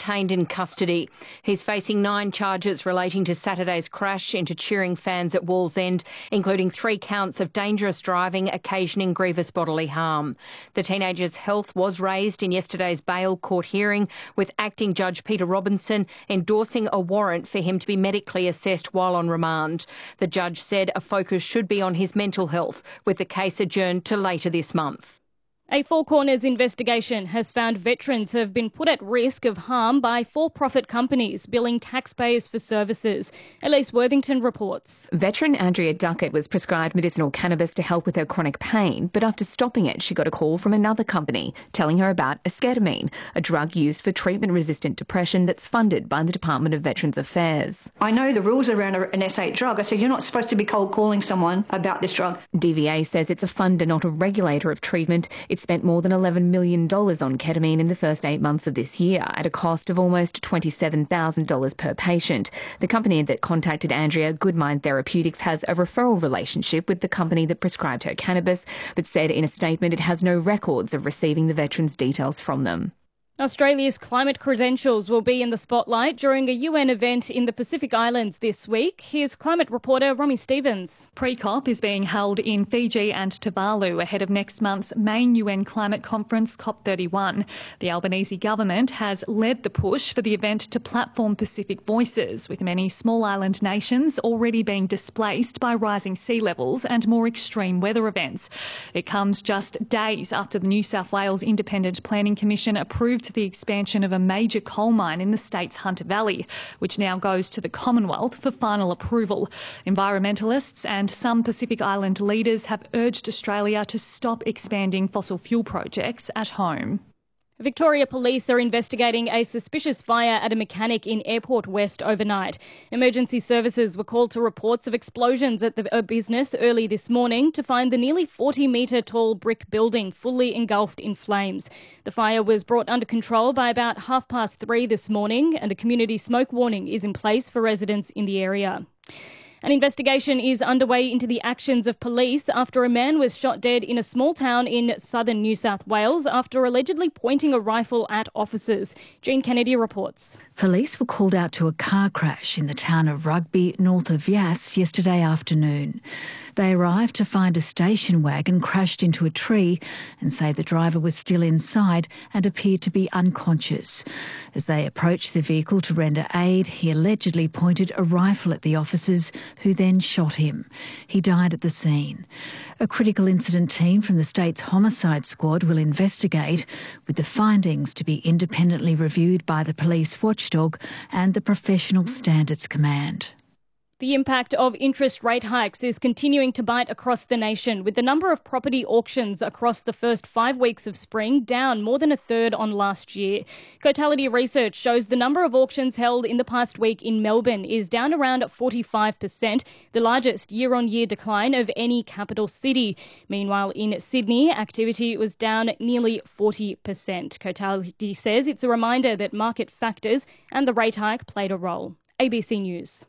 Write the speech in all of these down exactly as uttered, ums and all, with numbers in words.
detained in custody. He's facing nine charges relating to Saturday's crash into cheering fans at Wallsend, including three counts of dangerous driving occasioning grievous bodily harm. The teenager's health was raised in yesterday's bail court hearing, with Acting Judge Peter Robinson endorsing a warrant for him to be medically assessed while on remand. The judge said a focus should be on his mental health, with the case adjourned to later this month. A Four Corners investigation has found veterans have been put at risk of harm by for-profit companies billing taxpayers for services. Elise Worthington reports. Veteran Andrea Duckett was prescribed medicinal cannabis to help with her chronic pain, but after stopping it, she got a call from another company telling her about esketamine, a drug used for treatment-resistant depression that's funded by the Department of Veterans Affairs. I know the rules around an S eight drug. I said, you're not supposed to be cold calling someone about this drug. D V A says it's a funder, not a regulator of treatment. It's spent more than eleven million dollars on ketamine in the first eight months of this year at a cost of almost twenty-seven thousand dollars per patient. The company that contacted Andrea, Goodmind Therapeutics, has a referral relationship with the company that prescribed her cannabis, but said in a statement it has no records of receiving the veterans' details from them. Australia's climate credentials will be in the spotlight during a U N event in the Pacific Islands this week. Here's climate reporter Romy Stevens. Pre-COP is being held in Fiji and Tuvalu ahead of next month's main U N climate conference, COP thirty-one. The Albanese government has led the push for the event to platform Pacific voices, with many small island nations already being displaced by rising sea levels and more extreme weather events. It comes just days after the New South Wales Independent Planning Commission approved the expansion of a major coal mine in the state's Hunter Valley, which now goes to the Commonwealth for final approval. Environmentalists and some Pacific Island leaders have urged Australia to stop expanding fossil fuel projects at home. Victoria Police are investigating a suspicious fire at a mechanic in Airport West overnight. Emergency services were called to reports of explosions at the business early this morning to find the nearly forty metre tall brick building fully engulfed in flames. The fire was brought under control by about half past three this morning, and a community smoke warning is in place for residents in the area. An investigation is underway into the actions of police after a man was shot dead in a small town in southern New South Wales after allegedly pointing a rifle at officers. Jean Kennedy reports. Police were called out to a car crash in the town of Rugby, north of Yass, yesterday afternoon. They arrived to find a station wagon crashed into a tree and say the driver was still inside and appeared to be unconscious. As they approached the vehicle to render aid, he allegedly pointed a rifle at the officers, who then shot him. He died at the scene. A critical incident team from the state's homicide squad will investigate, with the findings to be independently reviewed by the police watchdog and the Professional Standards Command. The impact of interest rate hikes is continuing to bite across the nation, with the number of property auctions across the first five weeks of spring down more than a third on last year. Cotality research shows the number of auctions held in the past week in Melbourne is down around forty-five percent, the largest year-on-year decline of any capital city. Meanwhile, in Sydney, activity was down nearly forty percent. Cotality says it's a reminder that market factors and the rate hike played a role. A B C News.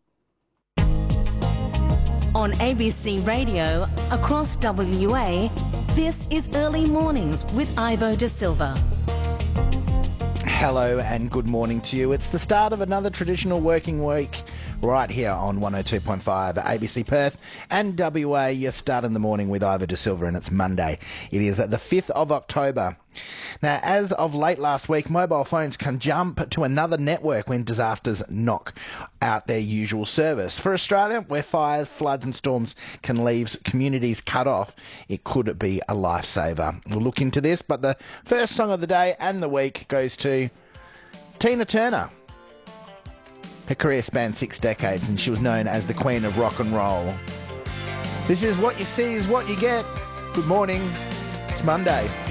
On A B C Radio, across W A, this is Early Mornings with Ivo De Silva. Hello and good morning to you. It's the start of another traditional working week right here on one oh two point five A B C Perth and W A. You start in the morning with Ivo De Silva, and it's Monday. It is the fifth of October. Now, as of late last week, mobile phones can jump to another network when disasters knock out their usual service. For Australia, where fires, floods and storms can leave communities cut off, it could be a lifesaver. We'll look into this, but the first song of the day and the week goes to Tina Turner. Her career spanned six decades and she was known as the Queen of Rock and Roll. This is What You See Is What You Get. Good morning. It's Monday.